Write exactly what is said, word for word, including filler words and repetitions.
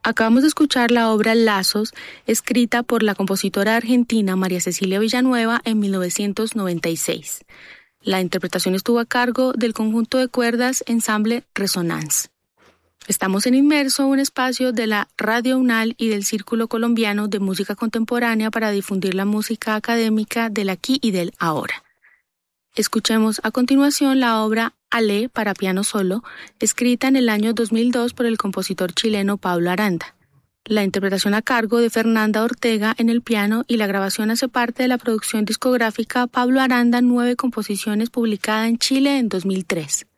Acabamos de escuchar la obra Lazos, escrita por la compositora argentina María Cecilia Villanueva en mil novecientos noventa y seis. La interpretación estuvo a cargo del conjunto de cuerdas Ensamble Resonance. Estamos en Inmerso, un espacio de la Radio UNAL y del Círculo Colombiano de Música Contemporánea para difundir la música académica del aquí y del ahora. Escuchemos a continuación la obra Alé para piano solo, escrita en el año dos mil dos por el compositor chileno Pablo Aranda. La interpretación a cargo de Fernanda Ortega en el piano y la grabación hace parte de la producción discográfica Pablo Aranda Nueve Composiciones, publicada en Chile en dos mil tres.